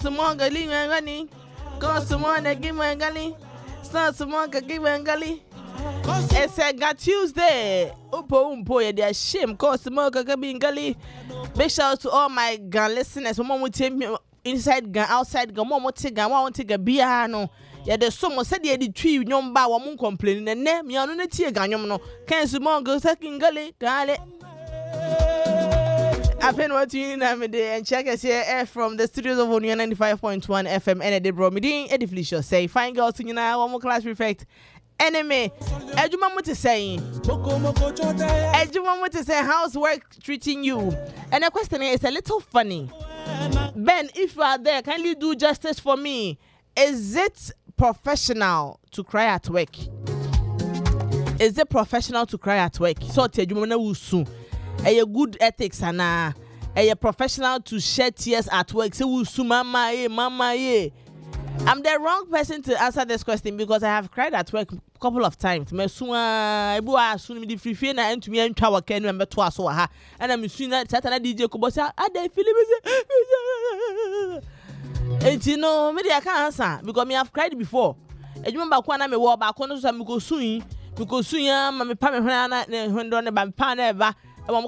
Sumonga Lingani, Cosumona Gimangali, Son Sumonga Gimangali. It's a Tuesday. Upo umpo, they're shame. Cosumога Gabingali. Big shout out to all my gun listeners. Mom will take me inside gun, outside gun, mom will take gun, one will take a beer. No, yeah, there's someone said they had 3 young bar, one complaining, and name me on the tea gun. No, can Sumonga second gully, gully. I've been watching and check us here from the studios of Union 95.1 FM and the bro me Eddie Felicia say fine girls singing now one more class prefect enemy Ejuma what to say Ejuma what to say how's work treating you and the question is a little funny. Ben, if you are there, kindly do justice for me. Is it professional to cry at work? Is it professional to cry at work? So Ejuma na wusu a good ethics and a professional to shed tears at work. Say, mama, ye. I'm the wrong person to answer this question because I have cried at work a couple of times. Me soon soon me free fee na into me and tower can remember twice so ha. And I'm soon that Satana DJ Kobosa. I dey feel it. And you know, maybe I can't answer because me have cried before. And you remember when I me walk back on so me go soon ya me pa me when don the ban pa na eba. You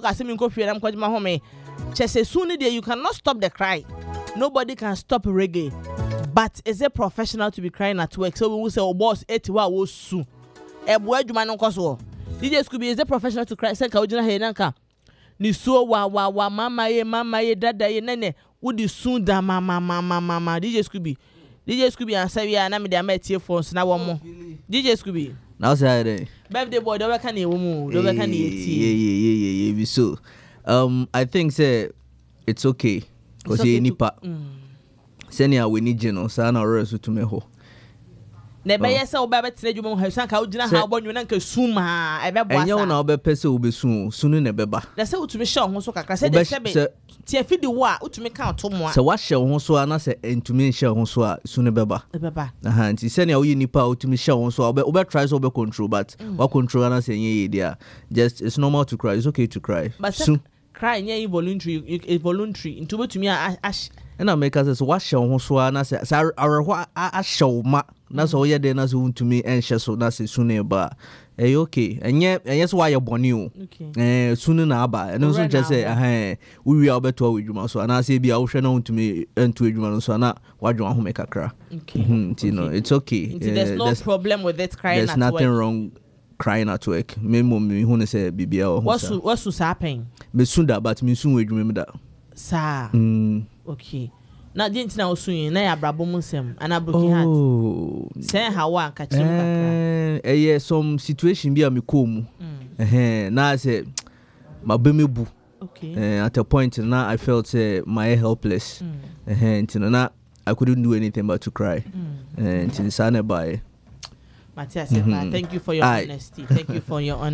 cannot stop the cry. Nobody can stop reggae. But is it professional to be crying at work? So we will say, oh boss, 81 was soon. DJ Scooby, is it professional to cry? Say, Kaujina Henanka. Ni so wa mama ye dada ye nene. Would you soon da mama. DJ Scooby and say, yeah, and I'm the met here phones now one more. DJ Scooby. Now say birthday boy, don't can you move? Don't can you so I think say it's okay because you nipa senior we need you sana rest to me ho never yes o baba tire dwuma ho san ka ugina ha obonyo na nka suma e be boasa enye na obepese obesu sunu ne beba na se utumi hye ho so kakra se de sebe tie fidi wo a utumi kan to mo a se wa hye ho so ana se entumi hye ho so a sunu beba aha nti senior we nipa utumi hye ho so obe try so obe control but wa control ana se enye dia just it's normal to cry, it's okay to cry but cry enye involuntary into utumi a and I make us wash on so na say a show ma na so ye dey na so ntumi enhye so na say sunu ba okay and yes why you born you sunu na aba and so just say we will beto adwuma so na say bia wo hwe na ntumi entu adwuma no so na wadwuma ho make akra you know it's okay there's no problem with it crying there's nothing wrong crying at work me hu ne say bibia o what's happen me sunda but me sun adwuma me da sa okay na denti na osun na ya brabo musem ana broken heart say hawa ka chim kakra some situation bi am ko na say mabemebu okay at a point now I felt my helpless na I couldn't do anything but to cry and sana by Matthias, thank you for your honesty. Thank you for your honesty.